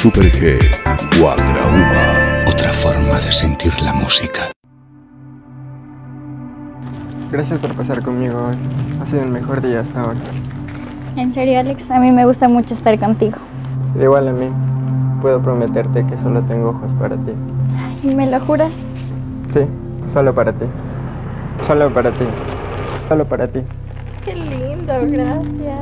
Super G, Guagrauma. Otra forma de sentir la música. Gracias por pasar conmigo hoy. Ha sido el mejor día hasta ahora. En serio, Alex, a mí me gusta mucho estar contigo. Igual a mí. Puedo prometerte que solo tengo ojos para ti. ¿Y me lo juras? Sí, solo para ti. Solo para ti. Solo para ti. Qué lindo, gracias.